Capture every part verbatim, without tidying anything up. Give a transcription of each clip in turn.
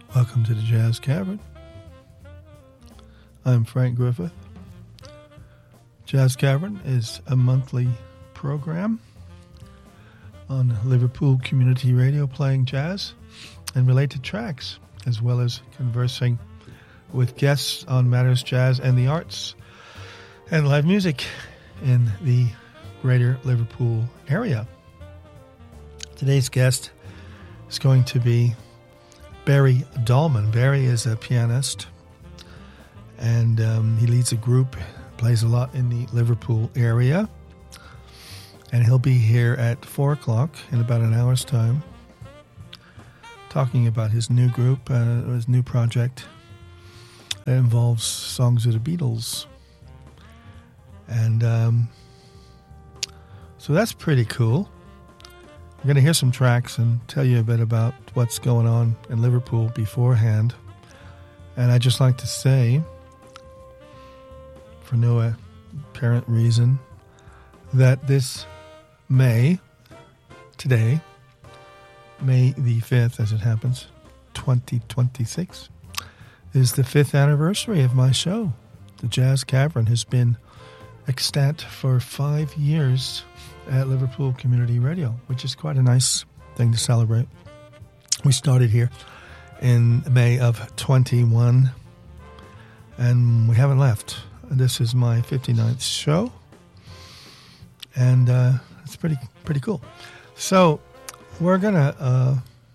Welcome to the Jazz Cavern. I'm Frank Griffith. Jazz Cavern is a monthly program on Liverpool Community Radio playing jazz and related tracks, as well as conversing with guests on matters jazz and the arts and live music in the greater Liverpool area. Today's guest is going to be Barry Dahlman. Barry is a pianist, and um, he leads a group, plays a lot in the Liverpool area, and he'll be here at four o'clock in about an hour's time talking about his new group, uh, his new project that involves songs of the Beatles. And um, so that's pretty cool. We're going to hear some tracks and tell you a bit about what's going on in Liverpool beforehand. And I'd just like to say, for no apparent reason, that this May, today, May the fifth, as it happens, twenty twenty-six, is the fifth anniversary of my show. The Jazz Cavern has been extant for five years at Liverpool Community Radio, which is quite a nice thing to celebrate. We started here in May of twenty-one, and we haven't left. This is my fifty-ninth show, and uh, it's pretty pretty cool. So we're going to uh,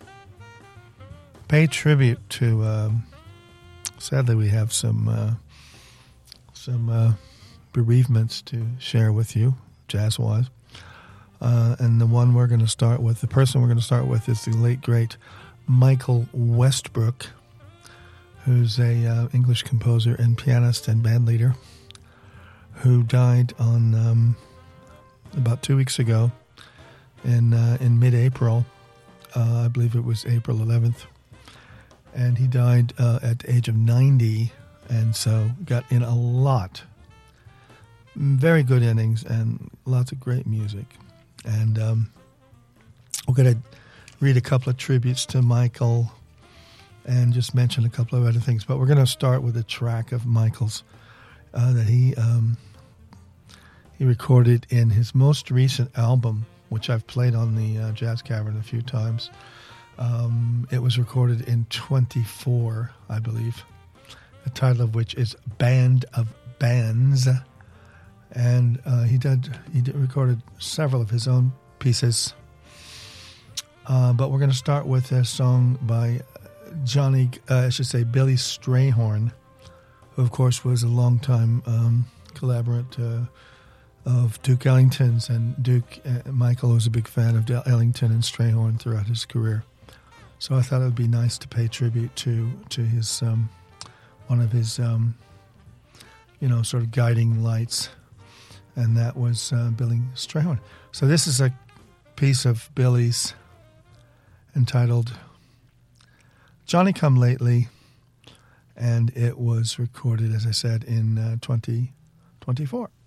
pay tribute to, um, sadly we have some, uh, some uh, bereavements to share with you, jazz-wise. Uh, and the one we're going to start with, the person we're going to start with is the late, great Michael Westbrook, who's a uh, English composer and pianist and band leader, who died on um, about two weeks ago in uh, in mid-April. Uh, I believe it was April eleventh. And he died uh, at the age of ninety, and so got in a lot. Very good innings and lots of great music. And um, we're going to read a couple of tributes to Michael and just mention a couple of other things. But we're going to start with a track of Michael's uh, that he um, he recorded in his most recent album, which I've played on the uh, Jazz Cavern a few times. Um, it was recorded in twenty-four, I believe, the title of which is Band of Bands. And uh, he did he did recorded several of his own pieces. Uh, but we're going to start with a song by Johnny, uh, I should say Billy Strayhorn, who of course was a longtime um, collaborant uh, of Duke Ellington's, and Duke uh, Michael was a big fan of Ellington and Strayhorn throughout his career. So I thought it would be nice to pay tribute to to his um, one of his um, you know sort of guiding lights. And that was uh, Billy Strayhorn. So this is a piece of Billy's entitled Johnny Come Lately, and it was recorded, as I said, in uh, twenty twenty-four.